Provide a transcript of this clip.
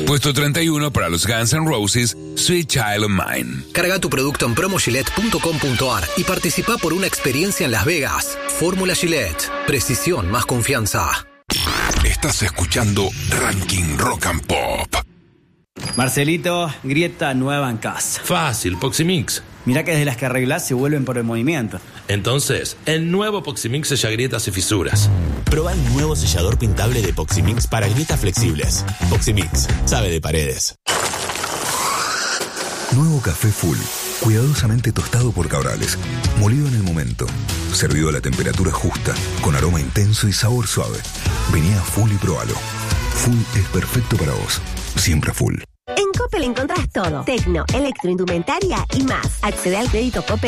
Puesto 31 para los Guns N' Roses, Sweet Child of Mine. Carga tu producto en promogillette.com.ar y participa por una experiencia en Las Vegas. Fórmula Gillette. Precisión más confianza. Estás escuchando Ranking Rock and Pop. Marcelito, grieta nueva en casa. Fácil, Poximix. Mirá que desde las que arreglás se vuelven por el movimiento. Entonces, el nuevo Poximix sella grietas y fisuras. Proba el nuevo sellador pintable de Poximix para grietas flexibles. Poximix, sabe de paredes. Nuevo café Full, cuidadosamente tostado por Cabrales, molido en el momento, servido a la temperatura justa, con aroma intenso y sabor suave. Vení a Full y probalo. Full es perfecto para vos, siempre Full. En Coppel encontrás todo. Tecno, electroindumentaria y más. Accede al crédito Coppel